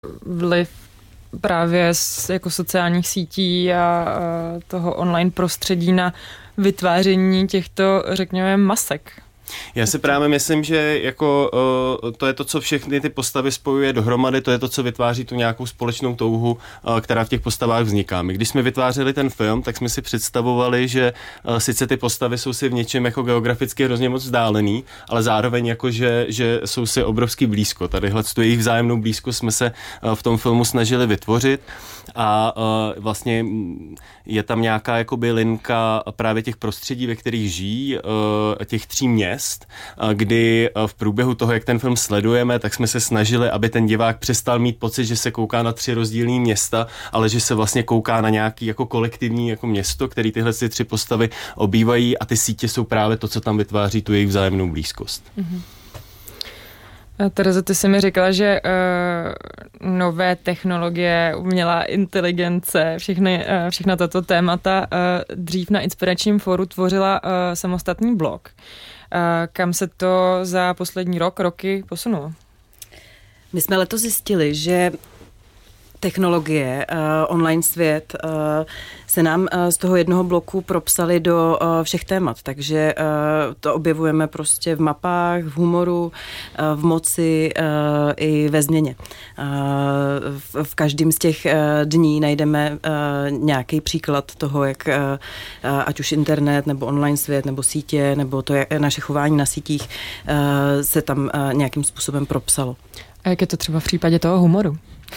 vliv právě jako sociálních sítí a toho online prostředí na vytváření těchto, řekněme, masek. Já si právě myslím, že jako to je to, co všechny ty postavy spojuje dohromady, to je to, co vytváří tu nějakou společnou touhu, která v těch postavách vzniká. My když jsme vytvářeli ten film, tak jsme si představovali, že sice ty postavy jsou si v něčem jako geograficky hrozně moc vzdálený, ale zároveň jako, že jsou si obrovský blízko. Tadyhle tu jejich vzájemnou blízkost jsme se v tom filmu snažili vytvořit a vlastně je tam nějaká jakoby linka právě těch prostředí, ve kterých žijí, těch 3 měst, kdy v průběhu toho, jak ten film sledujeme, tak jsme se snažili, aby ten divák přestal mít pocit, že se kouká na 3 rozdílné města, ale že se vlastně kouká na nějaký jako kolektivní jako město, který tyhle 3 postavy obývají a ty sítě jsou právě to, co tam vytváří tu jejich vzájemnou blízkost. Mm-hmm. Terezo, ty jsi mi říkala, že nové technologie, umělá inteligence, všechna tato témata dřív na Inspiračním fóru tvořila samostatný blog. Kam se to za poslední roky posunulo? My jsme letos zjistili, že technologie, online svět se nám z toho jednoho bloku propsaly do všech témat, takže to objevujeme prostě v mapách, v humoru, v moci i ve změně. V každém z těch dní najdeme nějaký příklad toho, jak ať už internet, nebo online svět, nebo sítě, nebo to naše chování na sítích se tam nějakým způsobem propsalo. A jak je to třeba v případě toho humoru?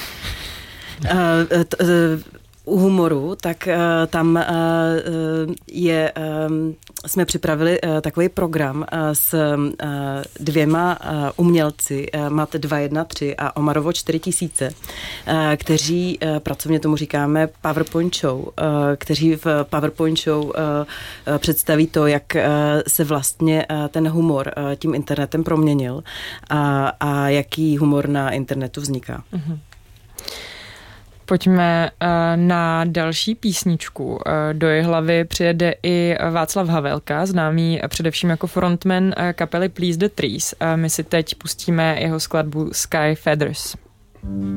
U humoru, tak tam jsme připravili takový program s 2 umělci, Mat 213 a Omarovo 4000, kteří, pracovně tomu říkáme PowerPoint show, kteří v PowerPoint show představí to, jak se vlastně ten humor tím internetem proměnil a jaký humor na internetu vzniká. Mm-hmm. Pojďme na další písničku. Do Jihlavy přijede i Václav Havelka, známý především jako frontman kapely Please the Trees. My si teď pustíme jeho skladbu Sky Feathers.